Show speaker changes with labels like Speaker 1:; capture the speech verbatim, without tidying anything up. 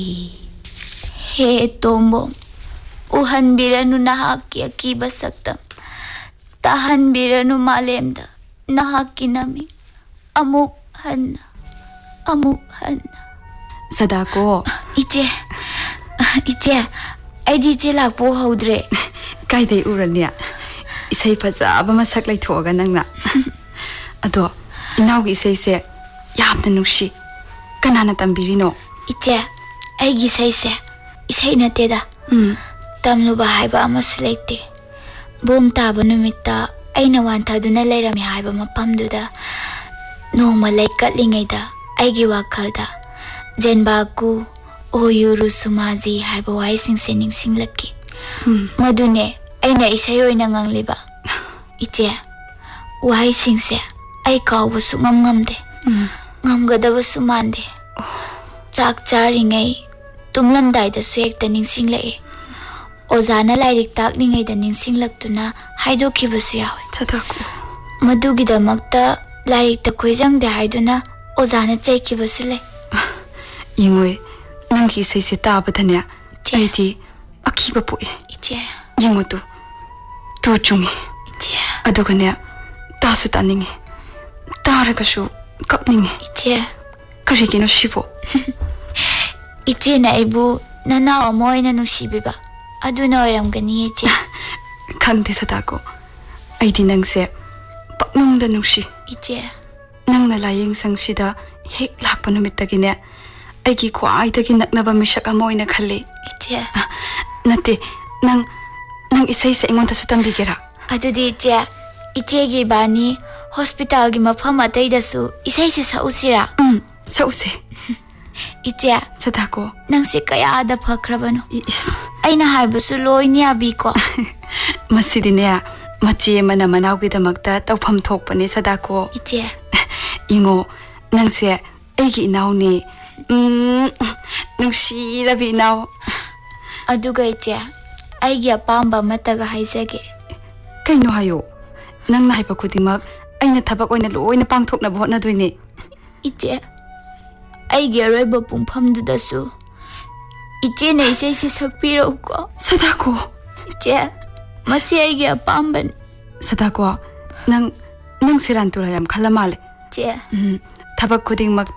Speaker 1: He tombo, uhanbiranu nahaki akiba saktam, tahanbiranu malemda, nahaki nami, amuk hanna, amuk hanna.
Speaker 2: Sadako.
Speaker 1: Iche, iche, aidi iche lakpo haudre.
Speaker 2: Kaide uranya, isay fazaba masak lay thoga nangna. Ado, inaw gi isay se, yamna nushi, kanana tambirino.
Speaker 1: Iche, aigi isay se, isay na teda.
Speaker 2: Hmm.
Speaker 1: Tamlo bahay ba amasu laite. Boom taba numita, ay nawanta duna layrami hayba mapamduda. Nong malay katlingayda, ay giwakalda. Jenbaku, oyuru sumazi hayba way sing sining sing laki. Madune, ay na isayoy nangang liba. Iche, way sing se, ay kaubasu ngam ngamde. Ngam gadabasu mande. Chak charingay, tumlamday da suek da ning sing lae. Ozana lairik tak ningay da ning sing laktuna haido kibasu yawe.
Speaker 2: Sadako.
Speaker 1: Madugi da magta lairik ta koizang de haiduna ozana chay kibasu le.
Speaker 2: Yingoy, nangi isay se taba tanya, ay di akiba po eh.
Speaker 1: Iche.
Speaker 2: Yingo tu, tu chungi.
Speaker 1: Iche.
Speaker 2: Ado kanya, tasu taningi, taragashu kapningi.
Speaker 1: Iche.
Speaker 2: Karigino shibo.
Speaker 1: Iche na ibu nana omoy na nushibiba. Aduna oiram gani iche.
Speaker 2: Kangde Sadako, ay di nang se, paknung da nushi.
Speaker 1: Iche.
Speaker 2: Nang nalayang sang sida, hek lakpa numit tagina, ay ki kwa ay tagin naknaba misyak amoy na khali.
Speaker 1: Iche.
Speaker 2: Nati, nang, nang isay sa ingon tasutang bigira.
Speaker 1: Ado di iche, iche gi bani, hospital gi mapam atay dasu, isay sa sa usira.
Speaker 2: Hmm, sa usi.
Speaker 1: Iche,
Speaker 2: Sadako.
Speaker 1: nang si kaya ada pakrabano.
Speaker 2: Is.
Speaker 1: Ay nahabasu loy niya biko.
Speaker 2: Masidi niya, machi mana manaw kita magta tawpam thokpa ni Sadako.
Speaker 1: Iche.
Speaker 2: Ingo, nang siya, ay gi inaw ni, mm, nang shirabi inaw.
Speaker 1: Aduga iche, ay gi apamba mataga haisage.
Speaker 2: Kaino hayo, nang nahipa kudimag, ay natabak oy na looy na pangthok na buhot na doy ni.
Speaker 1: Iche, ay gi aroiba pungpam dudasu. Iche na isay si sakpiro ko.
Speaker 2: Sadako.
Speaker 1: Iche, masi ay gi apamba ni.
Speaker 2: Sadako, nang, nang sirantura yam kalamale.
Speaker 1: Iche.
Speaker 2: Tabak kuding mag